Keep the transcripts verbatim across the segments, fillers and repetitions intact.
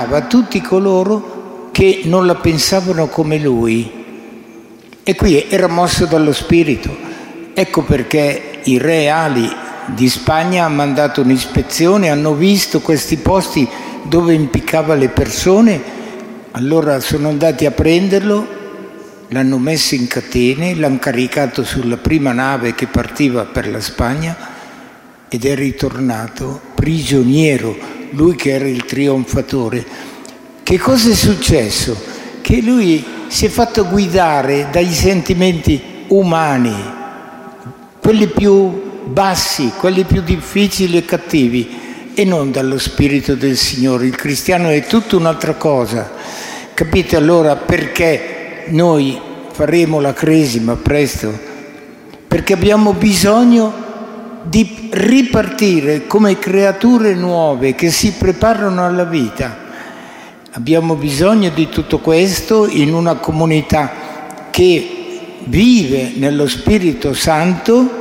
a tutti coloro che non la pensavano come lui. E qui era mosso dallo Spirito. Ecco perché i re Ali di Spagna hanno mandato un'ispezione, hanno visto questi posti dove impiccava le persone, allora sono andati a prenderlo, l'hanno messo in catene, l'hanno caricato sulla prima nave che partiva per la Spagna ed è ritornato prigioniero, lui che era il trionfatore. Che cosa è successo? Che lui si è fatto guidare dai sentimenti umani, quelli più bassi, quelli più difficili e cattivi, e non dallo Spirito del Signore. Il cristiano è tutta un'altra cosa. Capite allora perché noi faremo la cresima presto? Perché abbiamo bisogno di ripartire come creature nuove che si preparano alla vita. Abbiamo bisogno di tutto questo in una comunità che vive nello Spirito Santo,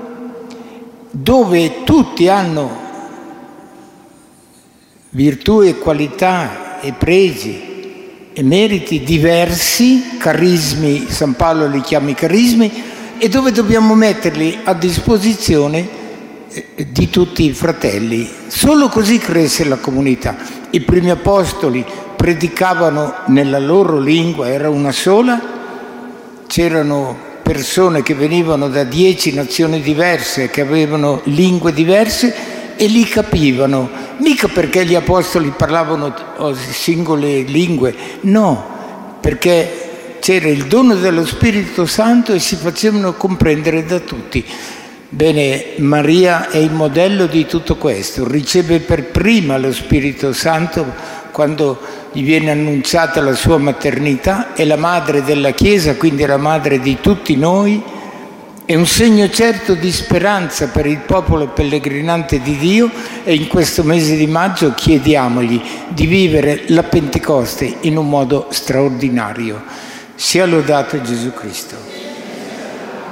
dove tutti hanno virtù e qualità e pregi e meriti diversi, carismi, San Paolo li chiama carismi, e dove dobbiamo metterli a disposizione di tutti i fratelli. Solo così cresce la comunità. I primi apostoli predicavano nella loro lingua, era una sola, c'erano persone che venivano da dieci nazioni diverse, che avevano lingue diverse e li capivano, mica perché gli apostoli parlavano singole lingue, no, perché c'era il dono dello Spirito Santo e si facevano comprendere da tutti. Bene, Maria è il modello di tutto questo, riceve per prima lo Spirito Santo quando gli viene annunciata la sua maternità, è la madre della Chiesa, quindi è la madre di tutti noi, è un segno certo di speranza per il popolo pellegrinante di Dio, e in questo mese di maggio chiediamogli di vivere la Pentecoste in un modo straordinario. Sia lodato Gesù Cristo.